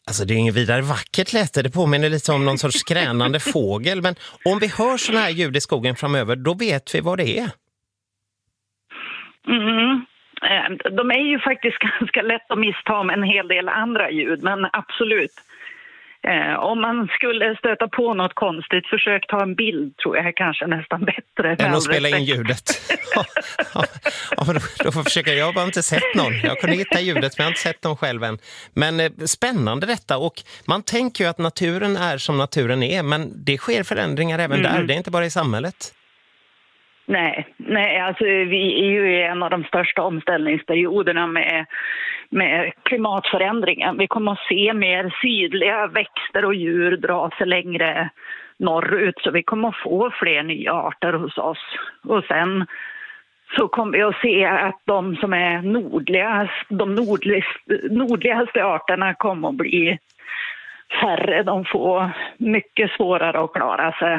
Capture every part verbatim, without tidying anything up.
Alltså det är inget vidare vackert lät det. Det påminner lite om någon sorts skränande fågel. Men om vi hör såna här ljud i skogen framöver, då vet vi vad det är. Mm. De är ju faktiskt ganska lätt att missta med en hel del andra ljud, men absolut. Eh, om man skulle stöta på något konstigt, försök ta en bild, tror jag är kanske nästan bättre. Än att spela in ljudet. ja, ja, ja, då, då får jag försöka. Jag har bara inte sett någon. Jag kunde hitta ljudet, men jag har inte sett någon själv än. Men eh, spännande detta. Och man tänker ju att naturen är som naturen är, men det sker förändringar även mm. där. Det är inte bara i samhället. Nej, nej, alltså vi är ju i en av de största omställningsperioderna med, med klimatförändringen. Vi kommer att se mer sydliga växter och djur dra sig längre norrut, så vi kommer att få fler nya arter hos oss. Och sen så kommer vi att se att de som är nordligast, de nordligaste, nordligaste arterna kommer att bli färre. De får mycket svårare att klara sig.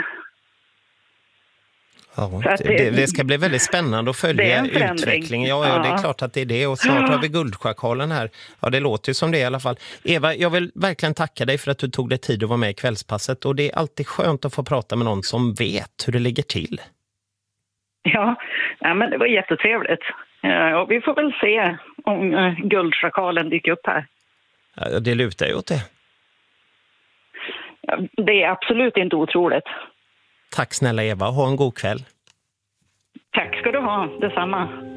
Ja, det, det ska bli väldigt spännande att följa utvecklingen. Ja, ja, det är klart att det är det. Och snart har vi guldschakalen här. Ja, det låter ju som det i alla fall. Eva, jag vill verkligen tacka dig för att du tog dig tid att vara med i Kvällspasset. Och det är alltid skönt att få prata med någon som vet hur det ligger till. Ja, ja men det var jättetrevligt. Ja, och vi får väl se om uh, guldschakalen dyker upp här. Ja, det lutar ju åt det. Ja, det är absolut inte otroligt. Tack snälla Eva, ha en god kväll. Tack ska du ha, detsamma.